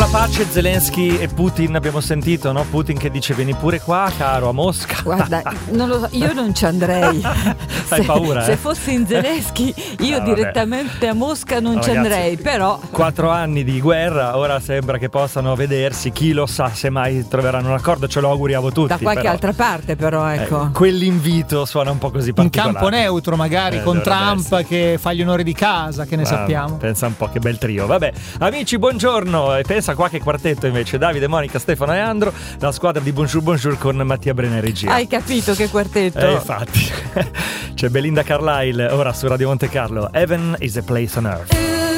pace Zelensky e Putin, abbiamo sentito, no? Putin che dice vieni pure qua caro a Mosca. Guarda, non lo so, io non ci andrei. Hai paura? Se fossi in Zelensky io direttamente a Mosca non ci andrei, però 4 anni di guerra, ora sembra che possano vedersi, chi lo sa se mai troveranno un accordo, ce lo auguriamo tutti. Da qualche altra parte però, ecco. Quell'invito suona un po' così particolare. In campo neutro magari, con Trump essere. che fa gli onori di casa, che ne sappiamo. Pensa un po' che bel trio. Vabbè, amici, buongiorno. E pensa qua che quartetto invece: Davide, Monica, Stefano e Andro, la squadra di Bonjour con Mattia Brena in regia. Hai capito che quartetto? Infatti. C'è Belinda Carlisle ora su Radio Monte Carlo. Heaven is a place on earth.